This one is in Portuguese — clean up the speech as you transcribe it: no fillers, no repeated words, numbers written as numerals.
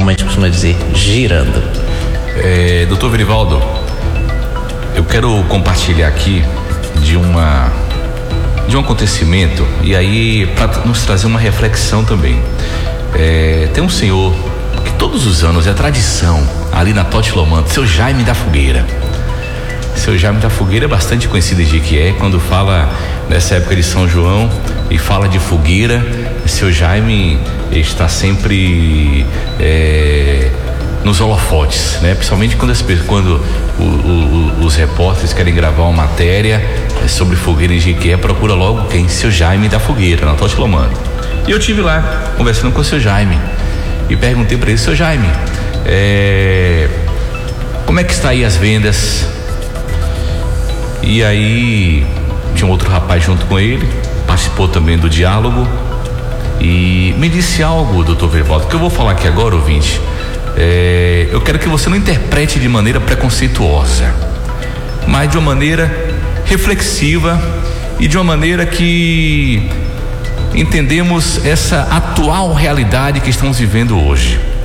como a gente costuma dizer, girando. Doutor Verivaldo, eu quero compartilhar aqui de um acontecimento, e aí para nos trazer uma reflexão também. Tem um senhor que todos os anos é tradição ali na Totti Lomanto, seu Jaime da Fogueira. Seu Jaime da Fogueira é bastante conhecido em Jequié. Quando fala nessa época de São João e fala de fogueira, seu Jaime está sempre nos holofotes, né? Principalmente quando os repórteres querem gravar uma matéria sobre fogueira em Jequié, procura logo quem? Seu Jaime da Fogueira, na Totti Lomanto. E eu tive lá conversando com o seu Jaime e perguntei para ele: seu Jaime, como é que está aí as vendas? E aí tinha um outro rapaz junto com ele, participou também do diálogo e me disse algo, doutor Verivaldo, que eu vou falar aqui agora, ouvinte. Eu quero que você não interprete de maneira preconceituosa, mas de uma maneira reflexiva e de uma maneira que entendemos essa atual realidade que estamos vivendo hoje.